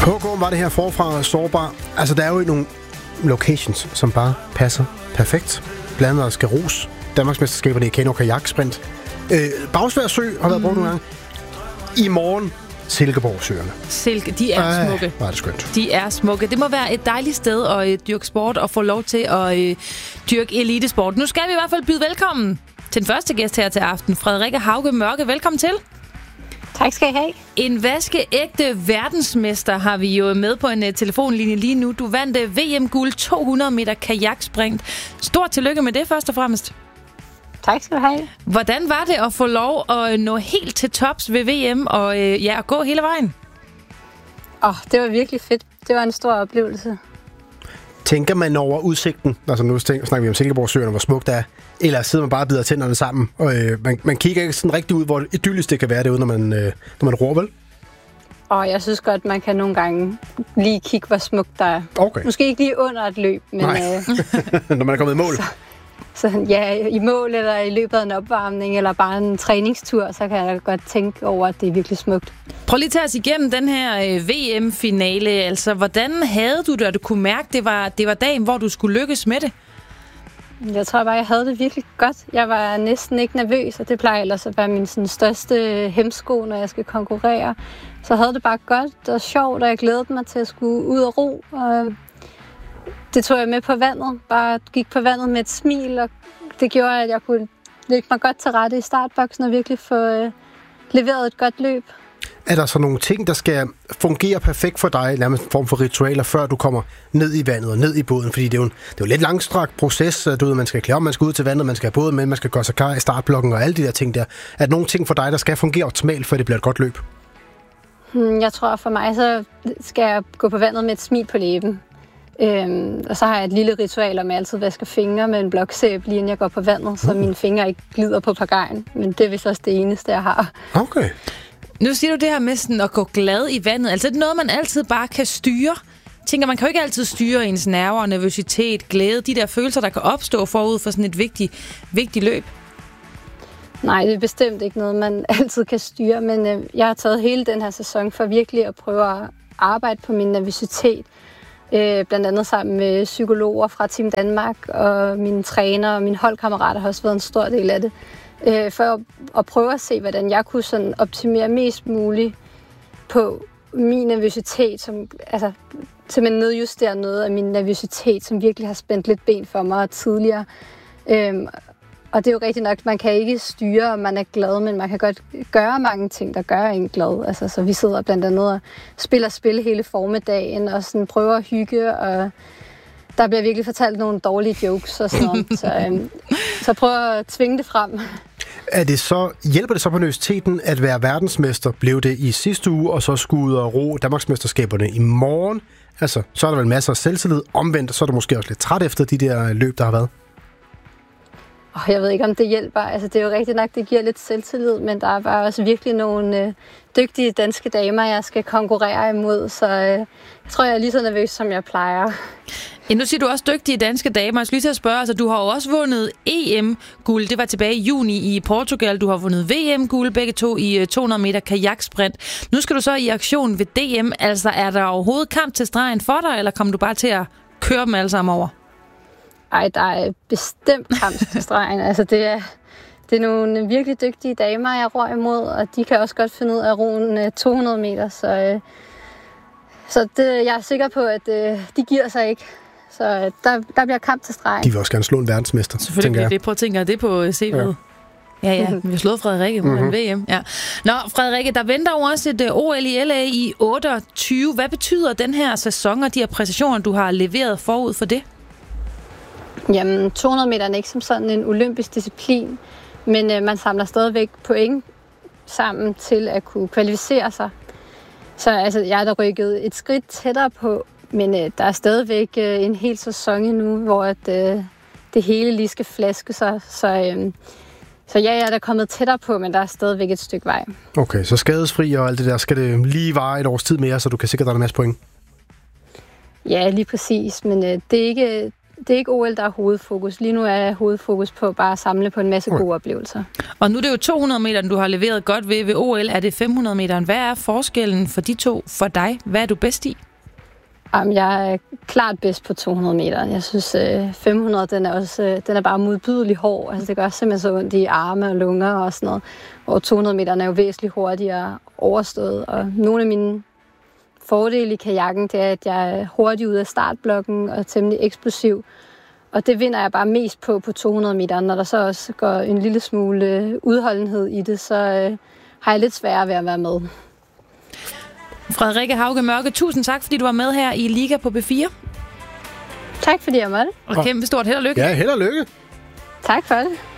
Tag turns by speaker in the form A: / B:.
A: Håkon var det her forfra sårbar. Altså, der er jo nogle locations, som bare passer perfekt. Blandt andet Skaros, Danmarksmesterskaberne i kano- kajaksprint. Bagsværd Sø har været brugt nogle gange. I morgen Silkeborg-søerne.
B: De er smukke.
A: Var det skønt.
B: De er smukke. Det må være et dejligt sted at dyrke sport og få lov til at dyrke elitesport. Nu skal vi i hvert fald byde velkommen til den første gæst her til aften. Frederikke Hauge Mørke, velkommen til.
C: Tak skal I have.
B: En vaskeægte verdensmester har vi jo med på en telefonlinje lige nu. Du vandt VM-guld 200 meter kajaksprint. Stort tillykke med det først og fremmest.
C: Tak skal du have.
B: Hvordan var det at få lov at nå helt til tops ved VM og at gå hele vejen?
C: Det var virkelig fedt. Det var en stor oplevelse.
A: Tænker man over udsigten? Altså nu snakker vi om Silkeborg-søerne, hvor smukt det er. Eller sidder man bare og bider tænderne sammen? Og man kigger ikke sådan rigtig ud, hvor idyllisk det kan være derude, når man roer, vel?
C: Jeg synes godt, man kan nogle gange lige kigge, hvor smukt der er.
A: Okay.
C: Måske ikke lige under et løb, men...
A: når man er kommet i mål?
C: Så ja, i mål eller i løbet af en opvarmning, eller bare en træningstur, så kan jeg godt tænke over, at det er virkelig smukt.
B: Prøv lige at tage os igennem den her VM-finale. Altså, hvordan havde du det, og du kunne mærke, det var dagen, hvor du skulle lykkes med det?
C: Jeg tror bare, jeg havde det virkelig godt. Jeg var næsten ikke nervøs, og det plejer ellers at være min sådan, største hemsko, når jeg skal konkurrere. Så jeg havde det bare godt og sjovt, og jeg glædede mig til at skulle ud og ro. Og det tog jeg med på vandet. Bare gik på vandet med et smil, og det gjorde, at jeg kunne lægge mig godt til rette i startboksen og virkelig få leveret et godt løb.
A: Er der så nogle ting, der skal fungere perfekt for dig, nærmest en form for ritualer, før du kommer ned i vandet og ned i båden? Fordi det er jo en lidt langstrakt proces. Du ved, man skal klæde om, man skal ud til vandet, man skal have båden med, man skal gøre sig klar i startblokken og alle de der ting der. Er der nogle ting for dig, der skal fungere optimalt, for det bliver et godt løb?
C: Jeg tror for mig, så skal jeg gå på vandet med et smil på læben. Og så har jeg et lille ritual om, at jeg altid vasker fingre med en bloksæbe, lige inden jeg går på vandet, så mine fingre ikke glider på pagajen. Men det er vist også det eneste, jeg har.
A: Okay.
B: Nu siger du det her med sådan at gå glad i vandet. Altså det er noget, man altid bare kan styre. Jeg tænker, man kan jo ikke altid styre ens nerver, nervøsitet, glæde, de der følelser, der kan opstå forud for sådan et vigtigt løb.
C: Nej, det er bestemt ikke noget, man altid kan styre, men jeg har taget hele den her sæson for virkelig at prøve at arbejde på min nervøsitet. Blandt andet sammen med psykologer fra Team Danmark, og mine trænere og mine holdkammerater har også været en stor del af det. For at prøve at se, hvordan jeg kunne sådan optimere mest muligt på min nervøsitet, som simpelthen nedjustere noget af min nervøsitet, som virkelig har spændt lidt ben for mig tidligere. Og det er jo rigtigt nok, man kan ikke styre, om man er glad, men man kan godt gøre mange ting, der gør en glad. Altså, så vi sidder blandt andet og spiller spil hele formiddagen, og sådan prøver at hygge, og der bliver virkelig fortalt nogle dårlige jokes og sådan noget. Så prøv at tvinge det frem.
A: Hjælper det så på universiteten at være verdensmester? Blev det i sidste uge, og så skulle ud og ro Danmarksmesterskaberne i morgen? Altså, så er der vel masser af selvtillid. Omvendt, så er du måske også lidt træt efter de der løb, der har været.
C: Jeg ved ikke, om det hjælper. Altså, det er jo rigtigt nok, det giver lidt selvtillid, men der er bare også virkelig nogle dygtige danske damer, jeg skal konkurrere imod, så jeg tror, jeg er lige så nervøs, som jeg plejer.
B: Ja, nu siger du også dygtige danske damer. Jeg skal lige til at spørge, altså, du har jo også vundet EM-guld. Det var tilbage i juni i Portugal. Du har vundet VM-guld, begge to i 200 meter kajaksprint. Nu skal du så i aktion ved DM. Altså, er der overhovedet kamp til stregen for dig, eller kommer du bare til at køre dem alle sammen over?
C: Ej, der er bestemt kamp til stregen. Altså, det er nogle virkelig dygtige damer, jeg ror imod, og de kan også godt finde ud af at ro 200 meter. Så jeg er sikker på, at de giver sig ikke. Så der bliver kamp til stregen.
A: De vil også gerne slå en verdensmester.
B: Selvfølgelig det. Prøv at tænke det på CV'et. Ja. Vi har slået Frederikke på en VM. Ja. Nå, Frederikke, der venter jo også et OL i LA i 28. Hvad betyder den her sæson og de her præstationer, du har leveret forud for det?
C: Jamen, 200 meter er ikke som sådan en olympisk disciplin, men man samler stadigvæk point sammen til at kunne kvalificere sig. Så altså, jeg er da rykket et skridt tættere på, men der er stadigvæk en hel sæson nu, hvor det hele lige skal flaske sig. Så ja, jeg er da kommet tættere på, men der er stadigvæk et stykke vej. Okay,
A: så skadesfri og alt det der, skal det lige vare et års tid mere, så du kan sikre dig en masse point?
C: Ja, lige præcis, men det er ikke det er ikke OL, der er hovedfokus. Lige nu er hovedfokus på bare at samle på en masse gode oplevelser.
B: Og nu er det jo 200 meter, du har leveret godt ved OL. Er det 500 meter? Hvad er forskellen for de to for dig? Hvad er du bedst i?
C: Jamen, jeg er klart bedst på 200 meter. Jeg synes, 500, den er bare modbydelig hård. Altså, det gør simpelthen så ondt i arme og lunger og sådan noget. Hvor 200 meter er jo væsentligt hurtigere overstået. Og nogle af mine fordele i kajakken, det er, at jeg er hurtig ud af startblokken og temmelig eksplosiv. Og det vinder jeg bare mest på 200 meter. Når der så også går en lille smule udholdenhed i det, så har jeg lidt sværere ved at være med.
B: Frederikke Hauge Mørke, tusind tak, fordi du var med her i Liga på B4.
C: Tak fordi jeg måtte.
B: Og kæmpe stort held og lykke.
A: Ja, held og lykke.
C: Tak for det.